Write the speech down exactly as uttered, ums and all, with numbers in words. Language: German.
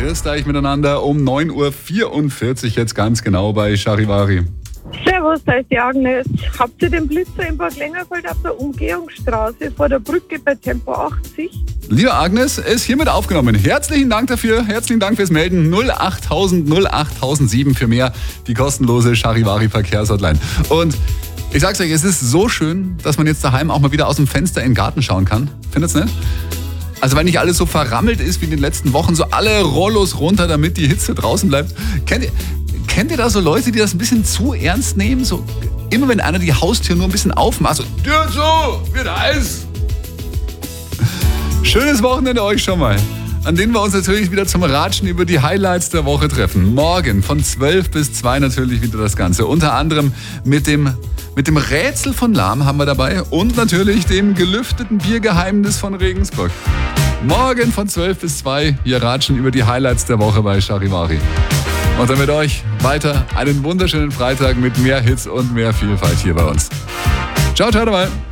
Grüß euch miteinander um neun Uhr vierundvierzig jetzt ganz genau bei Charivari. Servus, da ist die Agnes. Habt ihr den Blitzer in Burg Längerfeld auf der Umgehungsstraße vor der Brücke bei Tempo achtzig? Liebe Agnes, ist hiermit aufgenommen. Herzlichen Dank dafür, herzlichen Dank fürs Melden. null achttausend null achttausendsieben für mehr, die kostenlose Charivari Verkehrshotline. Und ich sag's euch, es ist so schön, dass man jetzt daheim auch mal wieder aus dem Fenster in den Garten schauen kann. Findet's nicht? Also weil nicht alles so verrammelt ist wie in den letzten Wochen, so alle Rollos runter, damit die Hitze draußen bleibt. Kennt ihr, kennt ihr da so Leute, die das ein bisschen zu ernst nehmen? So immer wenn einer die Haustür nur ein bisschen aufmacht, so Tür zu, wird heiß. Schönes Wochenende euch schon mal, an denen wir uns natürlich wieder zum Ratschen über die Highlights der Woche treffen. Morgen von zwölf bis zwei natürlich wieder das Ganze. Unter anderem mit dem, mit dem Rätsel von Lahm haben wir dabei und natürlich dem gelüfteten Biergeheimnis von Regensburg. Morgen von zwölf bis zwei, wir ratschen über die Highlights der Woche bei Charivari. Und dann mit euch weiter einen wunderschönen Freitag mit mehr Hits und mehr Vielfalt hier bei uns. Ciao, ciao dabei.